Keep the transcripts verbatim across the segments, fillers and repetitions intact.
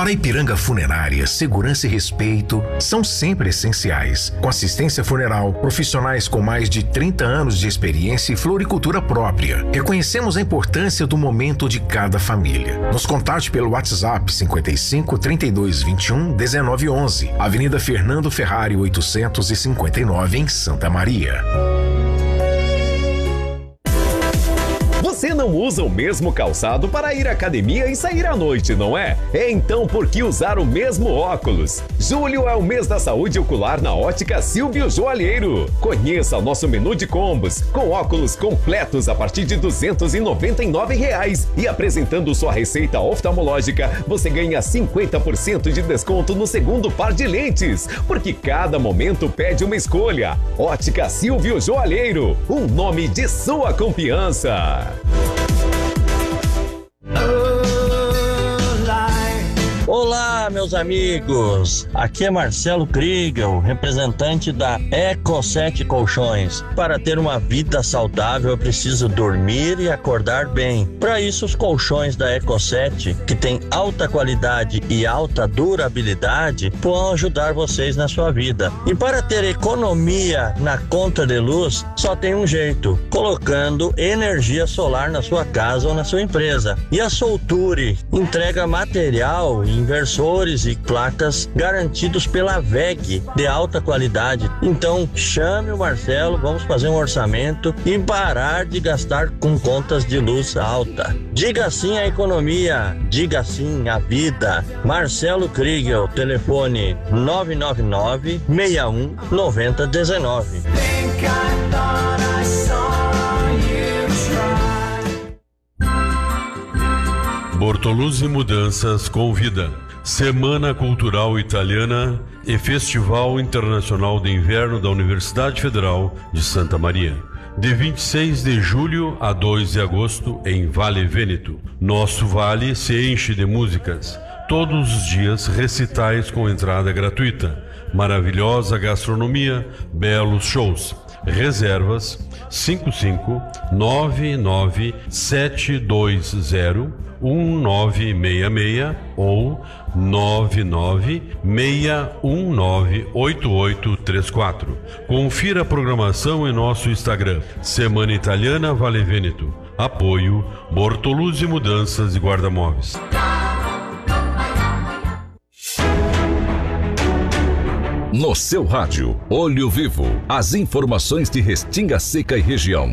Na Ipiranga Funerária, segurança e respeito são sempre essenciais. Com assistência funeral, profissionais com mais de trinta anos de experiência e floricultura própria. Reconhecemos a importância do momento de cada família. Nos contate pelo WhatsApp cinquenta e cinco, trinta e dois, vinte e um, dezenove, onze, Avenida Fernando Ferrari oitocentos e cinquenta e nove, em Santa Maria. Você não usa o mesmo calçado para ir à academia e sair à noite, não é? Então por que usar o mesmo óculos? Julho é o mês da saúde ocular na Ótica Silvio Joalheiro. Conheça nosso menu de combos, com óculos completos a partir de duzentos e noventa e nove reais. E apresentando sua receita oftalmológica, você ganha cinquenta por cento de desconto no segundo par de lentes. Porque cada momento pede uma escolha. Ótica Silvio Joalheiro, um nome de sua confiança. Olá, meus amigos, aqui é Marcelo Kriegel, representante da Eco sete Colchões. Para ter uma vida saudável, é preciso dormir e acordar bem. Para isso, os colchões da Eco sete, que tem alta qualidade e alta durabilidade, vão ajudar vocês na sua vida. E para ter economia na conta de luz, só tem um jeito: colocando energia solar na sua casa ou na sua empresa. E a Solture entrega material e inversores e placas garantidos pela V E G de alta qualidade. Então chame o Marcelo, vamos fazer um orçamento e parar de gastar com contas de luz alta. Diga sim à economia, diga sim à vida. Marcelo Kriegel, telefone nove nove nove, seis um, nove zero um nove. Bortoluzzi Mudanças convida. Semana Cultural Italiana e Festival Internacional de Inverno da Universidade Federal de Santa Maria. De vinte e seis de julho a dois de agosto em Vale Vêneto. Nosso vale se enche de músicas. Todos os dias recitais com entrada gratuita. Maravilhosa gastronomia, belos shows. Reservas cinco cinco nove nove sete dois zero um nove seis seis ou nove nove seis um nove oito oito três quatro. Confira a programação em nosso Instagram. Semana Italiana Vale Vêneto. Apoio Bortoluzzi Mudanças e Guarda-Móveis. No seu rádio, Olho Vivo, as informações de Restinga Seca e região.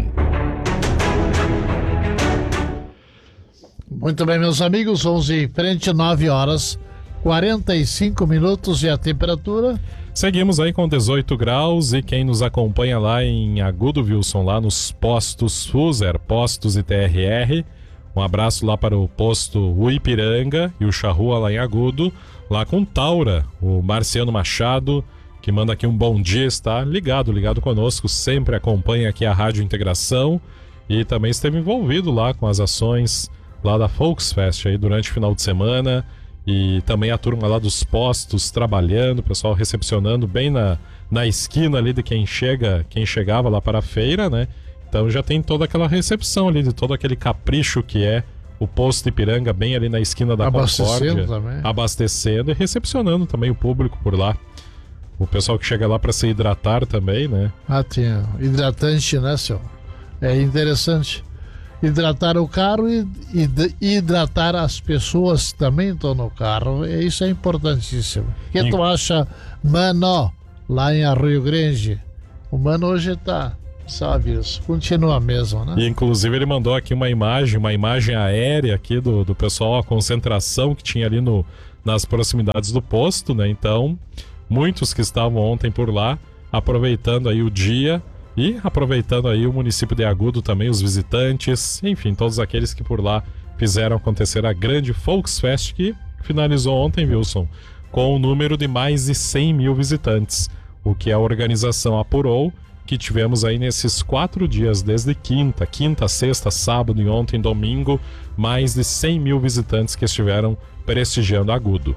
Muito bem, meus amigos, onze em frente, nove horas, quarenta e cinco minutos e a temperatura? Seguimos aí com dezoito graus e quem nos acompanha lá em Agudo, Wilson, lá nos postos Fuser, postos e T R R, um abraço lá para o posto Uipiranga e o Charrua lá em Agudo, lá com Taura, o Marciano Machado, que manda aqui um bom dia, está ligado, ligado conosco, sempre acompanha aqui a Rádio Integração e também esteve envolvido lá com as ações lá da Volksfest aí durante o final de semana e também a turma lá dos postos trabalhando, o pessoal recepcionando bem na, na esquina ali de quem chega, quem chegava lá para a feira, né? Então já tem toda aquela recepção ali, de todo aquele capricho que é o posto Ipiranga, bem ali na esquina da Concórdia, também. abastecendo e recepcionando também o público por lá. O pessoal que chega lá para se hidratar também, né? Ah, tinha hidratante, né, senhor? É interessante. Hidratar o carro e, e hidratar as pessoas que também estão no carro. Isso é importantíssimo. O que Sim. tu acha, mano, lá em Rio Grande? O mano hoje tá, sabe isso, continua mesmo, né? E inclusive ele mandou aqui uma imagem, uma imagem aérea aqui do, do pessoal, a concentração que tinha ali no, nas proximidades do posto, né? Então, muitos que estavam ontem por lá, aproveitando aí o dia e aproveitando aí o município de Agudo também, os visitantes, enfim, todos aqueles que por lá fizeram acontecer a grande Volksfest, que finalizou ontem, Wilson, com um número de mais de cem mil visitantes, o que a organização apurou que tivemos aí nesses quatro dias, desde quinta, quinta, sexta, sábado e ontem, domingo, mais de cem mil visitantes que estiveram prestigiando Agudo.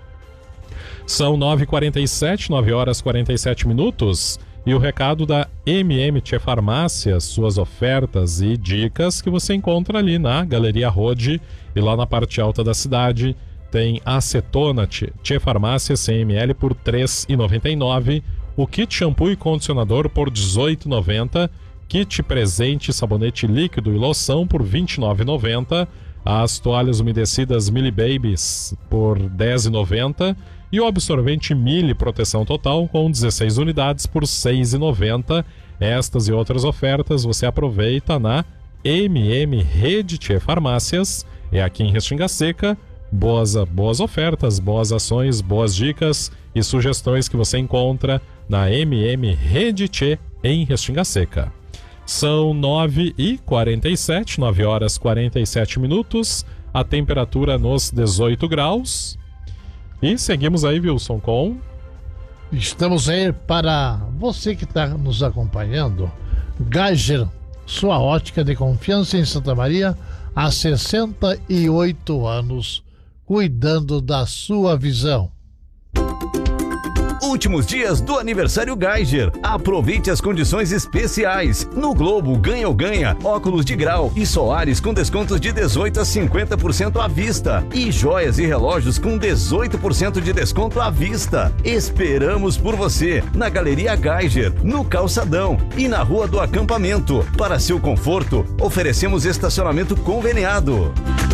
São nove e quarenta e sete, nove horas e quarenta e sete minutos, e o recado da M M T Farmácias, suas ofertas e dicas que você encontra ali na Galeria Rode e lá na parte alta da cidade. tem acetona Tchê Farmácia cem mililitros por três reais e noventa e nove centavos. O kit shampoo e condicionador por dezoito reais e noventa centavos. Kit presente sabonete líquido e loção por vinte e nove reais e noventa centavos. As toalhas umedecidas Mili Babies por dez reais e noventa centavos. E o absorvente Mili Proteção Total com dezesseis unidades por seis reais e noventa centavos. Estas e outras ofertas você aproveita na M M Rede Tchê Farmácias. É aqui em Restinga Seca. Boas, boas ofertas, boas ações, boas dicas e sugestões que você encontra na M M Rede Tchê em Restinga Seca. São nove e quarenta e sete, nove horas e quarenta e sete minutos, a temperatura nos dezoito graus. E seguimos aí, Wilson, com... Estamos aí para você que está nos acompanhando. Geiger, sua ótica de confiança em Santa Maria, há sessenta e oito anos, cuidando da sua visão. Últimos dias do aniversário Geiger. Aproveite as condições especiais. No Globo Ganha ou Ganha, óculos de grau e solares com descontos de dezoito a cinquenta por cento à vista. E joias e relógios com dezoito por cento de desconto à vista. Esperamos por você na Galeria Geiger, no Calçadão e na Rua do Acampamento. Para seu conforto, oferecemos estacionamento conveniado.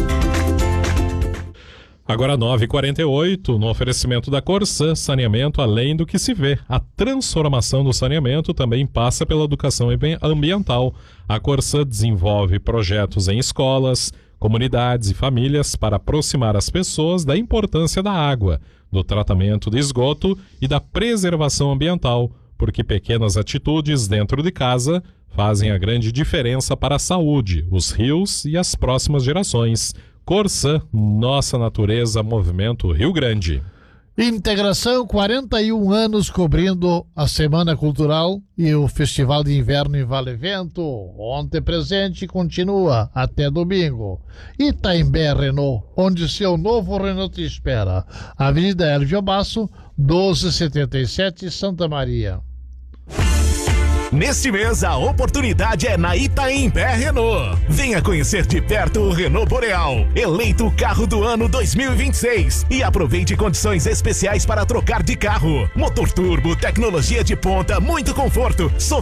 Agora nove e quarenta e oito, no oferecimento da Corsã, saneamento além do que se vê. A transformação do saneamento também passa pela educação ambiental. A Corsã desenvolve projetos em escolas, comunidades e famílias para aproximar as pessoas da importância da água, do tratamento de esgoto e da preservação ambiental, porque pequenas atitudes dentro de casa fazem a grande diferença para a saúde, os rios e as próximas gerações. Corsã, nossa natureza, Movimento Rio Grande. Integração, quarenta e um anos cobrindo a Semana Cultural e o Festival de Inverno em Vale Vento. Ontem presente continua até domingo. Itaimbé Renault, onde seu novo Renault te espera. Avenida Elvio Basso, doze setenta e sete, Santa Maria. Neste mês, a oportunidade é na Itaimbé Renault. Venha conhecer de perto o Renault Boreal, eleito carro do ano dois mil e vinte e seis. E aproveite condições especiais para trocar de carro. Motor turbo, tecnologia de ponta, muito conforto,